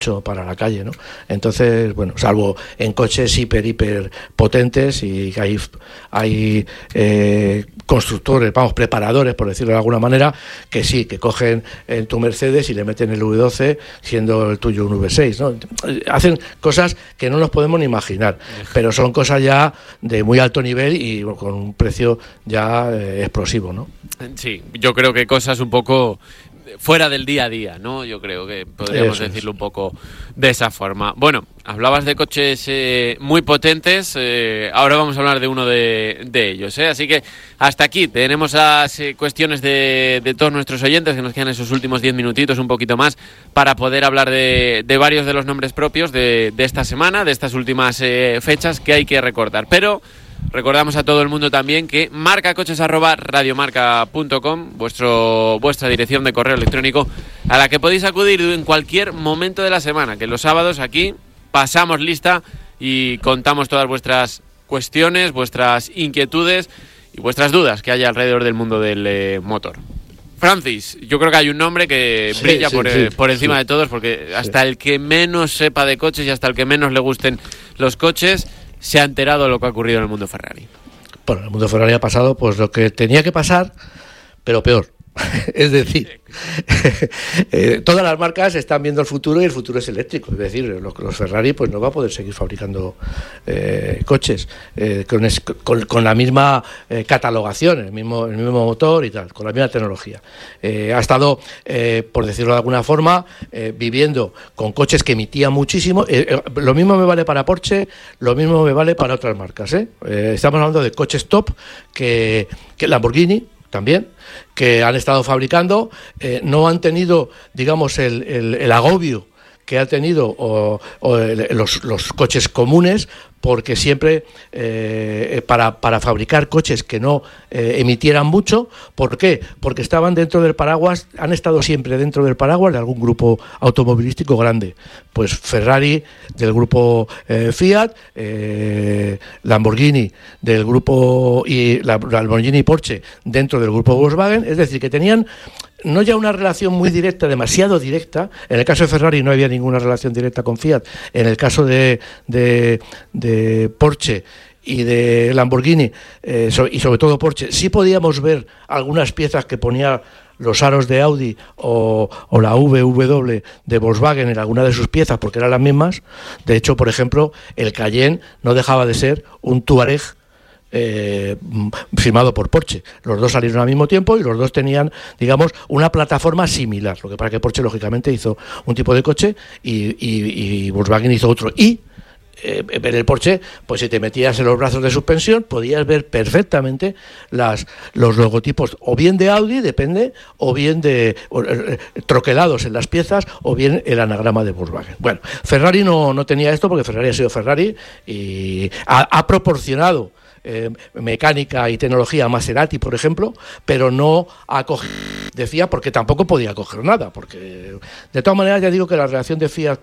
para la calle, ¿no? Entonces, bueno, salvo en coches hiper potentes, y hay constructores, preparadores, por decirlo de alguna manera, que sí, que cogen en tu Mercedes y le meten el V12 siendo el tuyo un V6, ¿no? Hacen cosas que no nos podemos ni imaginar, pero son cosas ya de muy alto nivel y con un precio ya explosivo, ¿no? Sí, yo creo que cosas un poco fuera del día a día, ¿no? Yo creo que podríamos decirlo un poco de esa forma. Bueno, hablabas de coches muy potentes, ahora vamos a hablar de uno de ellos, ¿eh? Así que hasta aquí tenemos las cuestiones de todos nuestros oyentes, que nos quedan esos últimos 10 minutitos, un poquito más, para poder hablar de varios de los nombres propios de esta semana, de estas últimas fechas que hay que recordar. Pero recordamos a todo el mundo también que marcacoches@radiomarca.com, vuestra dirección de correo electrónico, a la que podéis acudir en cualquier momento de la semana, que los sábados aquí pasamos lista y contamos todas vuestras cuestiones, vuestras inquietudes y vuestras dudas que haya alrededor del mundo del motor. Francis, yo creo que hay un nombre que brilla por encima de todos, porque hasta el que menos sepa de coches y hasta el que menos le gusten los coches se ha enterado de lo que ha ocurrido en el mundo Ferrari. Bueno, en el mundo Ferrari ha pasado pues lo que tenía que pasar, pero peor. Es decir, todas las marcas están viendo el futuro y el futuro es eléctrico. Es decir, los Ferrari pues no va a poder seguir fabricando coches con la misma catalogación, el mismo motor y tal, con la misma tecnología. Ha estado, por decirlo de alguna forma, viviendo con coches que emitían muchísimo. Lo mismo me vale para Porsche, lo mismo me vale para otras marcas. Estamos hablando de coches top que Lamborghini también, que han estado fabricando, no han tenido, digamos, el agobio que ha tenido los coches comunes, porque siempre para fabricar coches que no emitieran mucho. ¿Por qué? Porque estaban dentro del paraguas, han estado siempre dentro del paraguas de algún grupo automovilístico grande. Pues Ferrari del grupo Fiat, Lamborghini del grupo y Lamborghini y Porsche dentro del grupo Volkswagen. Es decir, que tenían no ya una relación muy directa, demasiado directa. En el caso de Ferrari no había ninguna relación directa con Fiat. En el caso de Porsche y de Lamborghini, y sobre todo Porsche, sí podíamos ver algunas piezas que ponía los aros de Audi o la VW de Volkswagen en alguna de sus piezas, porque eran las mismas. De hecho, por ejemplo, el Cayenne no dejaba de ser un Touareg firmado por Porsche. Los dos salieron al mismo tiempo y los dos tenían, digamos, una plataforma similar. Lo que pasa es que Porsche, lógicamente, hizo un tipo de coche y Volkswagen hizo otro. Y en el Porsche, pues si te metías en los brazos de suspensión, podías ver perfectamente los logotipos, o bien de Audi, depende, o bien troquelados en las piezas, o bien el anagrama de Volkswagen. Bueno, Ferrari no tenía esto, porque Ferrari ha sido Ferrari y ha proporcionado mecánica y tecnología a Maserati, por ejemplo, pero no ha cogido de Fiat, porque tampoco podía coger nada, porque de todas maneras ya digo que la relación de Fiat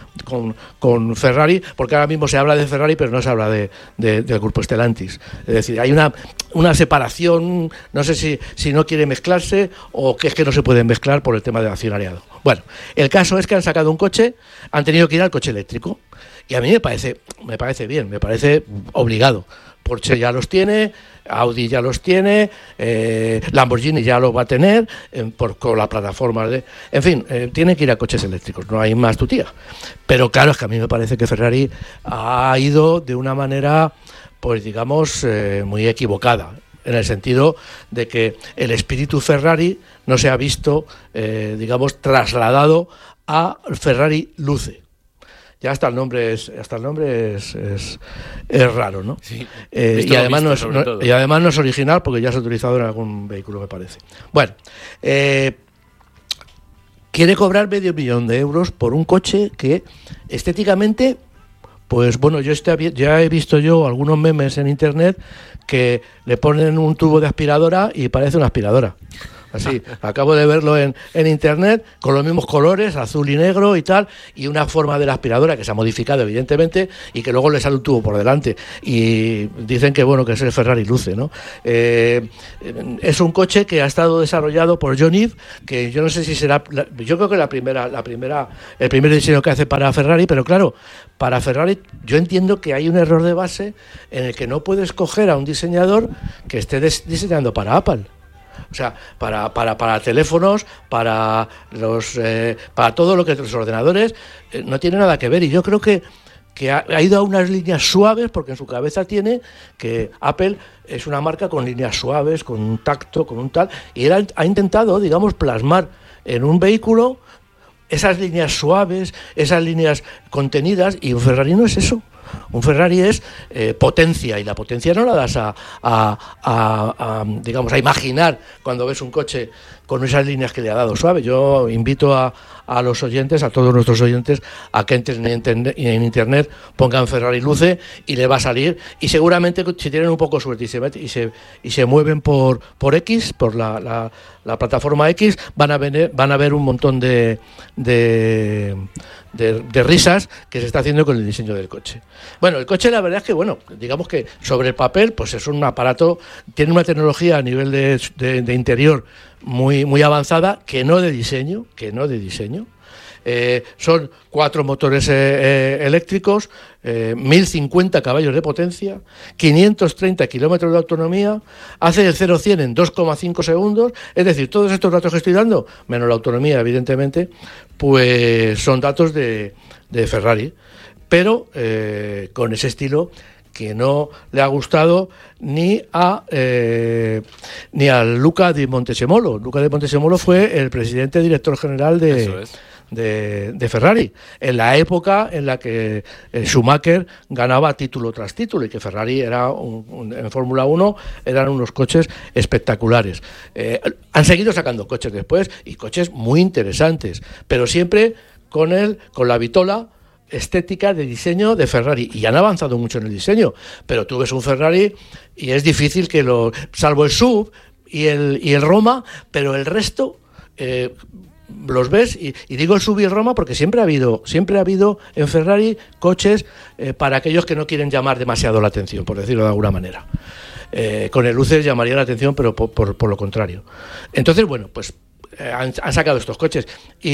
con Ferrari, porque ahora mismo se habla de Ferrari pero no se habla del grupo Stellantis, es decir, hay una separación, no sé si no quiere mezclarse o que es que no se pueden mezclar por el tema del accionariado. Bueno, el caso es que han sacado un coche, han tenido que ir al coche eléctrico, y a mí me parece bien, me parece obligado. Porsche ya los tiene, Audi ya los tiene, Lamborghini ya los va a tener con la plataforma en fin, tiene que ir a coches eléctricos, no hay más tutía. Pero claro, es que a mí me parece que Ferrari ha ido de una manera, pues digamos, muy equivocada, en el sentido de que el espíritu Ferrari no se ha visto, digamos, trasladado a Ferrari Luce. Ya hasta el nombre es raro, ¿no? Sí, y además no es original, porque ya se ha utilizado en algún vehículo, me parece. Bueno, quiere cobrar $500,000 por un coche que estéticamente, pues bueno, ya he visto algunos memes en internet que le ponen un tubo de aspiradora y parece una aspiradora. así. Acabo de verlo en internet, con los mismos colores, azul y negro y tal, y una forma de la aspiradora que se ha modificado, evidentemente, y que luego le sale un tubo por delante. Y dicen que, bueno, que es el Ferrari Luce, ¿no? Es un coche que ha estado desarrollado por John Ive, que yo no sé si será... Yo creo que el primer diseño que hace para Ferrari, pero claro, para Ferrari yo entiendo que hay un error de base en el que no puedes coger a un diseñador que esté diseñando para Apple. O sea, para teléfonos, para todo lo que los ordenadores, no tiene nada que ver. Y yo creo que ha ido a unas líneas suaves, porque en su cabeza tiene que Apple es una marca con líneas suaves, con un tacto, con un tal, y él ha intentado, digamos, plasmar en un vehículo esas líneas suaves, esas líneas contenidas, y un Ferrari no es eso. Un Ferrari es potencia, y la potencia no la das digamos, a imaginar cuando ves un coche con esas líneas que le ha dado suave. Yo invito a los oyentes, a todos nuestros oyentes, a que entren en internet, pongan Ferrari Luce y le va a salir, y seguramente si tienen un poco de suerte y se mueven por X, por la plataforma X, van a ver un montón de risas que se está haciendo con el diseño del coche. Bueno, el coche, la verdad es que, bueno, digamos que sobre el papel, pues es un aparato, tiene una tecnología a nivel de interior muy avanzada, que no de diseño. Son 4 motores eléctricos, 1050 caballos de potencia, 530 kilómetros de autonomía, hace el 0-100 en 2,5 segundos. Es decir, todos estos datos que estoy dando, menos la autonomía, evidentemente, pues son datos de Ferrari, pero con ese estilo que no le ha gustado ni a Luca di Montezemolo. Luca di Montezemolo fue el presidente director general de Ferrari, en la época en la que Schumacher ganaba título tras título, y que Ferrari era en Fórmula 1 eran unos coches espectaculares. Han seguido sacando coches después, y coches muy interesantes, pero siempre con la vitola estética de diseño de Ferrari, y han avanzado mucho en el diseño, pero tú ves un Ferrari y es difícil salvo el SUV y el Roma, pero el resto los ves, y digo el SUV y el Roma porque siempre ha habido en Ferrari coches para aquellos que no quieren llamar demasiado la atención, por decirlo de alguna manera. Con el Luce llamaría la atención, pero por lo contrario. Entonces, bueno, pues han sacado estos coches,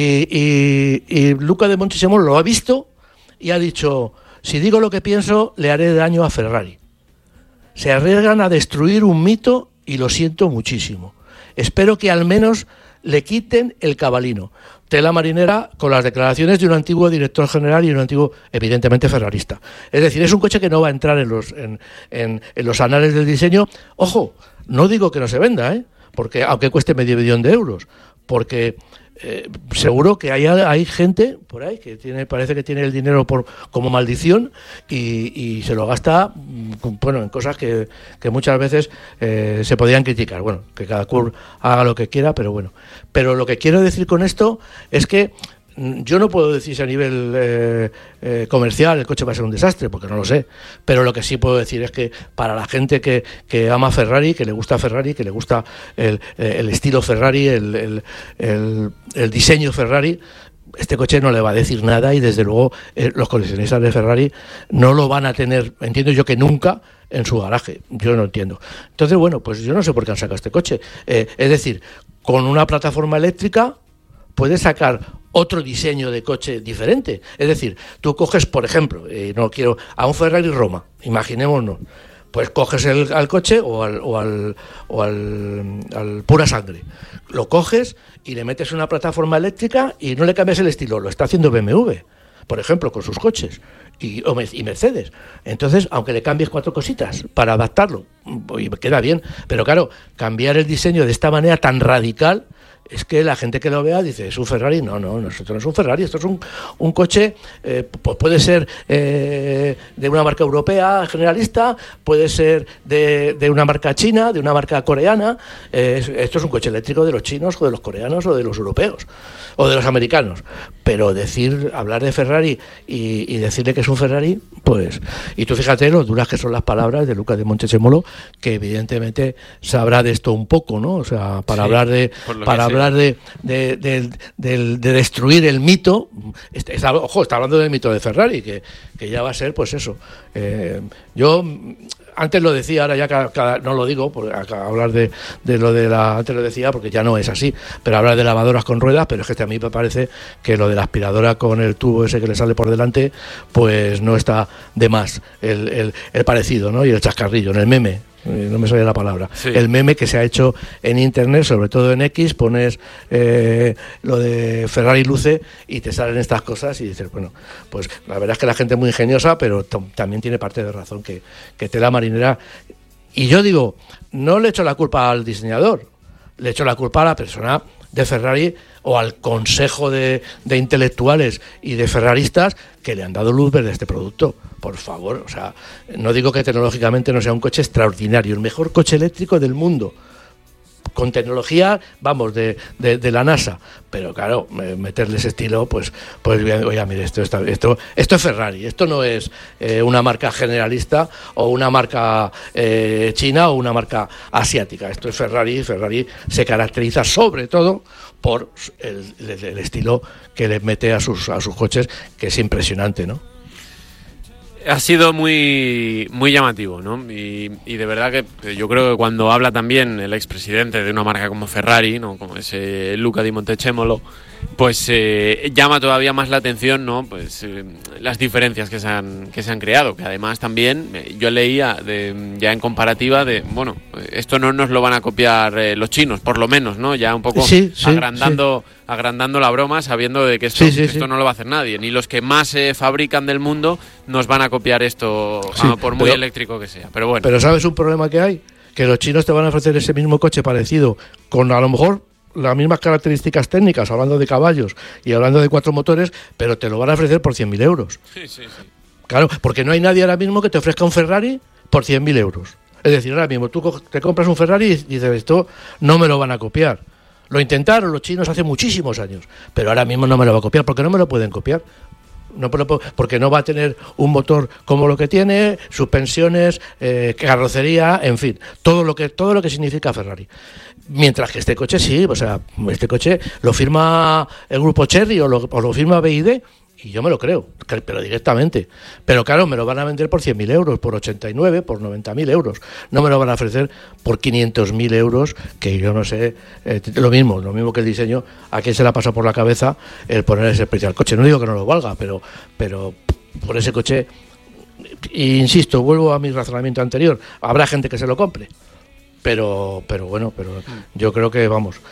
y Luca di Montezemolo lo ha visto y ha dicho: si digo lo que pienso, le haré daño a Ferrari. Se arriesgan a destruir un mito y lo siento muchísimo. Espero que al menos le quiten el cabalino. Tela marinera con las declaraciones de un antiguo director general y un antiguo, evidentemente, ferrarista. Es decir, es un coche que no va a entrar en los anales del diseño. Ojo, no digo que no se venda, porque aunque cueste $500 000, porque seguro que hay gente por ahí que parece que tiene el dinero como maldición, y se lo gasta, bueno, en cosas que muchas veces se podrían criticar. Bueno, que cada cual haga lo que quiera, pero bueno. Pero lo que quiero decir con esto es que yo no puedo decir si a nivel comercial el coche va a ser un desastre, porque no lo sé, pero lo que sí puedo decir es que para la gente que ama Ferrari, que le gusta Ferrari, que le gusta el estilo Ferrari, el diseño Ferrari, este coche no le va a decir nada, y desde luego los coleccionistas de Ferrari no lo van a tener, entiendo yo, que nunca en su garaje. Yo no entiendo. Entonces, bueno, pues yo no sé por qué han sacado este coche. Es decir, con una plataforma eléctrica puedes sacar otro diseño de coche diferente. Es decir, tú coges, por ejemplo, a un Ferrari Roma, imaginémonos, pues coges al coche o al pura sangre, lo coges y le metes una plataforma eléctrica y no le cambias el estilo. Lo está haciendo BMW, por ejemplo, con sus coches, y Mercedes. Entonces, aunque le cambies 4 cositas para adaptarlo, y queda bien, pero claro, cambiar el diseño de esta manera tan radical, es que la gente que lo vea dice: ¿es un Ferrari? No, esto no es un Ferrari, esto es un coche, pues puede ser de una marca europea generalista, puede ser de una marca china, de una marca coreana. Esto es un coche eléctrico de los chinos, o de los coreanos, o de los europeos, o de los americanos. Pero hablar de Ferrari y decirle que es un Ferrari, Pues, y tú fíjate lo duras que son las palabras de Luca di Montezemolo, que evidentemente sabrá de esto un poco, ¿no? O sea, para hablar de destruir el mito. Está hablando del mito de Ferrari, que ya va a ser, pues eso. Yo antes lo decía, ahora ya no lo digo, porque hablar de lo de antes lo decía porque ya no es así, pero hablar de lavadoras con ruedas, pero es que a mí me parece que lo de la aspiradora con el tubo ese que le sale por delante, pues no está de más el parecido, ¿no? Y el chascarrillo, en el meme. No me sale la palabra. Sí. El meme que se ha hecho en internet, sobre todo en X, pones lo de Ferrari luce y te salen estas cosas y dices, bueno, pues la verdad es que la gente es muy ingeniosa, pero también tiene parte de razón que tela marinera. Y yo digo, no le echo la culpa al diseñador, le echo la culpa a la persona de Ferrari o al consejo de intelectuales y de ferraristas que le han dado luz verde a este producto. Por favor, o sea, no digo que tecnológicamente no sea un coche extraordinario, el mejor coche eléctrico del mundo, con tecnología, vamos, de la NASA, pero claro, meterle ese estilo, pues oiga, mire, esto es Ferrari, esto no es una marca generalista o una marca china o una marca asiática, esto es Ferrari. Ferrari se caracteriza sobre todo por el estilo que le mete a sus coches, que es impresionante, ¿no? Ha sido muy, muy llamativo, ¿no? Y de verdad que yo creo que cuando habla también el expresidente de una marca como Ferrari, ¿no? Como ese Luca di Montezemolo, pues llama todavía más la atención, ¿no? Pues las diferencias que se han creado, que además también yo leía ya en comparativa de, bueno, esto no nos lo van a copiar los chinos, por lo menos, ¿no? Ya un poco agrandando la broma, sabiendo de que esto no lo va a hacer nadie, ni los que más fabrican del mundo nos van a copiar esto, por muy eléctrico que sea. Pero bueno. Pero ¿sabes un problema que hay? Que los chinos te van a ofrecer ese mismo coche parecido, con a lo mejor las mismas características técnicas, hablando de caballos y hablando de 4 motores, pero te lo van a ofrecer por 100.000 euros. Sí. Claro, porque no hay nadie ahora mismo que te ofrezca un Ferrari por 100.000 euros. Es decir, ahora mismo tú te compras un Ferrari y dices, esto no me lo van a copiar. Lo intentaron los chinos hace muchísimos años, pero ahora mismo no me lo va a copiar, porque no me lo pueden copiar. Porque no va a tener un motor como lo que tiene, suspensiones, carrocería, en fin, todo lo que significa Ferrari. Mientras que este coche sí, o sea, este coche lo firma el grupo Chery o lo firma BYD, y yo me lo creo, pero directamente. Pero claro, me lo van a vender por 100.000 euros, por 89, por 90.000 euros. No me lo van a ofrecer por 500.000 euros, que yo no sé, lo mismo que el diseño, a quién se le ha pasado por la cabeza el poner ese precio al coche. No digo que no lo valga, pero por ese coche, insisto, vuelvo a mi razonamiento anterior, habrá gente que se lo compre. Pero yo creo que,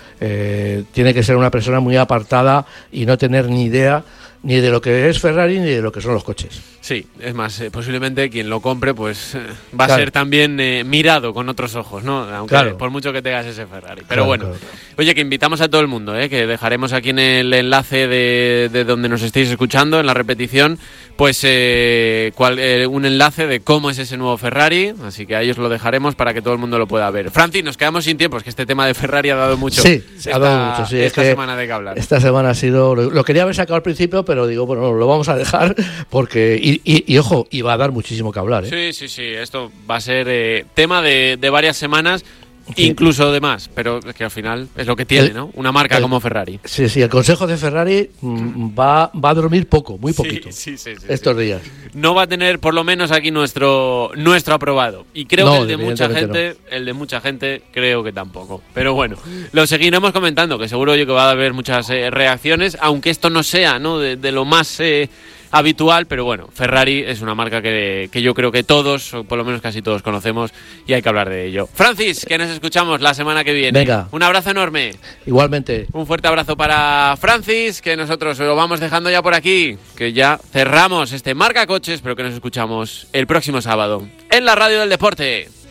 tiene que ser una persona muy apartada y no tener ni idea ni de lo que es Ferrari ni de lo que son los coches. Sí, es más, posiblemente quien lo compre pues va a ser también mirado con otros ojos, ¿no? Aunque por mucho que tengas ese Ferrari. Pero oye, que invitamos a todo el mundo, que dejaremos aquí en el enlace de donde nos estéis escuchando, en la repetición, pues un enlace de cómo es ese nuevo Ferrari, así que ahí os lo dejaremos para que todo el mundo lo pueda ver. Francis, nos quedamos sin tiempo, es que este tema de Ferrari ha dado mucho. Sí, ha dado mucho, sí. Esta semana de que hablar. Esta semana ha sido... Lo quería haber sacado al principio, pero digo, bueno, lo vamos a dejar porque... Y ojo, y va a dar muchísimo que hablar, ¿eh? Sí, esto va a ser tema de varias semanas, incluso de más, pero es que al final es lo que tiene, ¿no? Una marca como Ferrari. Sí, el consejo de Ferrari va a dormir muy poquito estos días. No va a tener por lo menos aquí nuestro aprobado. Y creo que el de mucha gente creo que tampoco. Pero bueno, lo seguiremos comentando, que seguro yo que va a haber muchas reacciones, aunque esto no sea, ¿no? de lo más habitual, pero bueno, Ferrari es una marca que yo creo que todos, o por lo menos casi todos, conocemos y hay que hablar de ello. Francis, que nos escuchamos la semana que viene. Venga. Un abrazo enorme. Igualmente. Un fuerte abrazo para Francis, que nosotros lo vamos dejando ya por aquí, que ya cerramos este Marca Coches, pero que nos escuchamos el próximo sábado en la Radio del Deporte.